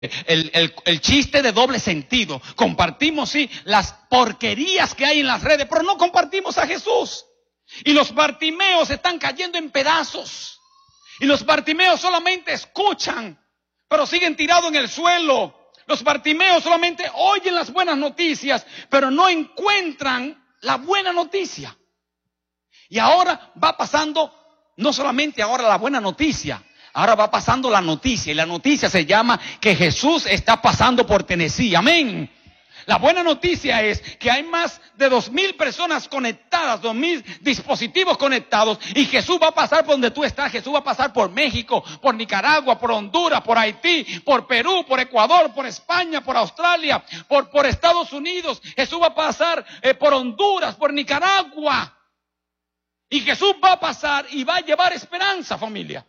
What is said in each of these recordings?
el chiste de doble sentido. Compartimos, sí, las porquerías que hay en las redes, pero no compartimos a Jesús. Y los bartimeos están cayendo en pedazos. Y los bartimeos solamente escuchan, pero siguen tirados en el suelo. Los bartimeos solamente oyen las buenas noticias, pero no encuentran la buena noticia. Y ahora va pasando, no solamente ahora la buena noticia, ahora va pasando la noticia. Y la noticia se llama que Jesús está pasando por Tennessee. Amén. La buena noticia es que hay más de 2,000 personas conectadas, 2,000 dispositivos conectados, y Jesús va a pasar por donde tú estás. Jesús va a pasar por México, por Nicaragua, por Honduras, por Haití, por Perú, por Ecuador, por España, por Australia, por Estados Unidos. Jesús va a pasar por Honduras, por Nicaragua. Y Jesús va a pasar y va a llevar esperanza, familia.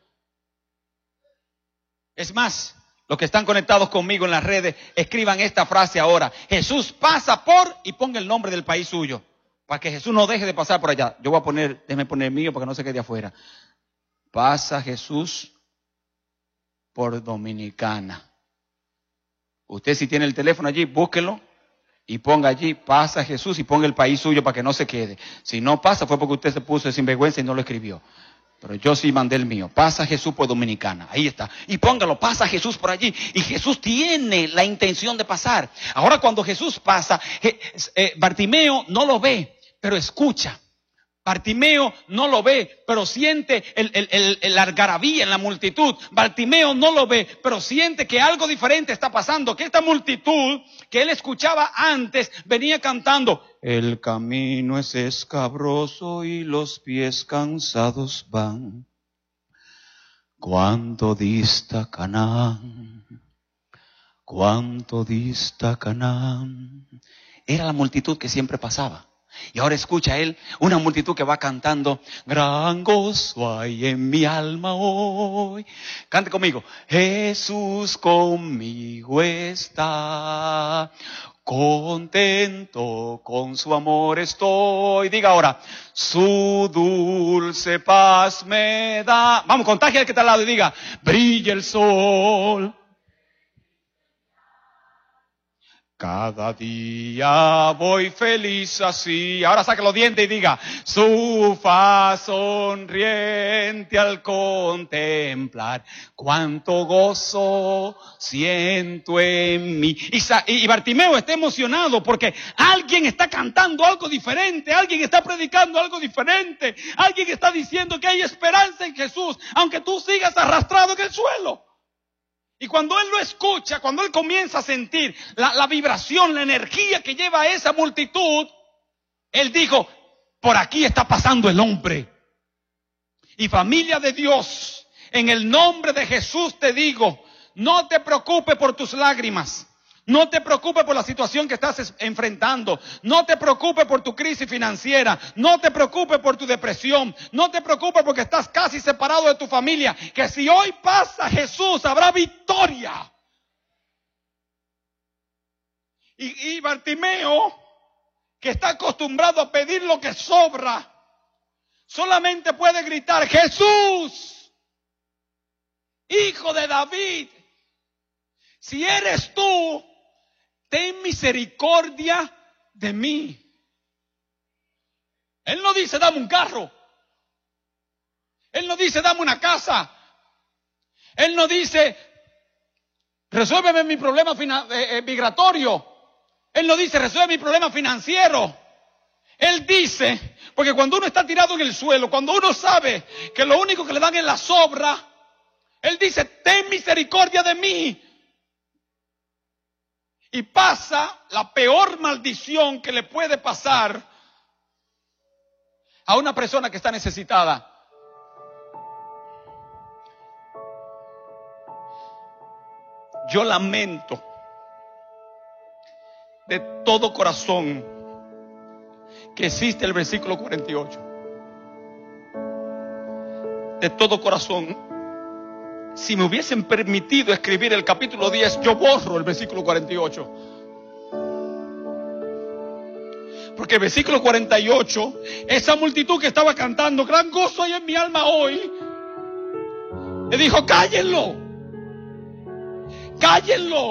Es más, los que están conectados conmigo en las redes, escriban esta frase ahora: Jesús pasa por, y ponga el nombre del país suyo, para que Jesús no deje de pasar por allá. Yo voy a poner, déjeme poner el mío para que no se quede afuera. Pasa Jesús por Dominicana. Usted, si tiene el teléfono allí, búsquelo y ponga allí, pasa Jesús, y ponga el país suyo para que no se quede. Si no pasa fue porque usted se puso de sinvergüenza y no lo escribió. Pero yo sí mandé el mío. Pasa Jesús por Dominicana. Ahí está. Y póngalo, pasa Jesús por allí. Y Jesús tiene la intención de pasar. Ahora, cuando Jesús pasa, Bartimeo no lo ve, pero escucha. Bartimeo no lo ve, pero siente la algarabía en la multitud. Bartimeo no lo ve, pero siente que algo diferente está pasando. Que esta multitud que él escuchaba antes venía cantando: el camino es escabroso y los pies cansados van. Cuánto dista Canaán, cuánto dista Canaán. Era la multitud que siempre pasaba. Y ahora escucha él una multitud que va cantando: gran gozo hay en mi alma hoy. Cante conmigo: Jesús conmigo está, contento con su amor estoy. Diga ahora: su dulce paz me da. Vamos, contagia al que está al lado y diga: brilla el sol. Cada día voy feliz así. Ahora saque los dientes y diga: su faz sonriente al contemplar, cuánto gozo siento en mí. Y Bartimeo está emocionado porque alguien está cantando algo diferente, alguien está predicando algo diferente, alguien está diciendo que hay esperanza en Jesús, aunque tú sigas arrastrado en el suelo. Y cuando él lo escucha, cuando él comienza a sentir la vibración, la energía que lleva a esa multitud, él dijo: por aquí está pasando el hombre. Y familia de Dios, en el nombre de Jesús te digo, no te preocupes por tus lágrimas. No te preocupes por la situación que estás enfrentando. No te preocupes por tu crisis financiera. No te preocupes por tu depresión. No te preocupes porque estás casi separado de tu familia. Que si hoy pasa Jesús, habrá victoria. Y Bartimeo, que está acostumbrado a pedir lo que sobra, solamente puede gritar: Jesús, Hijo de David, si eres tú, ten misericordia de mí. Él no dice: dame un carro. Él no dice: dame una casa. Él no dice: resuélveme mi problema migratorio. Él no dice: resuelve mi problema financiero. Él dice, porque cuando uno está tirado en el suelo, cuando uno sabe que lo único que le dan es la sobra, él dice: ten misericordia de mí. Y pasa la peor maldición que le puede pasar a una persona que está necesitada. Yo lamento de todo corazón que existe el versículo 48. De todo corazón. Si me hubiesen permitido escribir el capítulo 10, yo borro el versículo 48. Porque el versículo 48, esa multitud que estaba cantando: gran gozo hay en mi alma hoy, le dijo: cállenlo. cállenlo.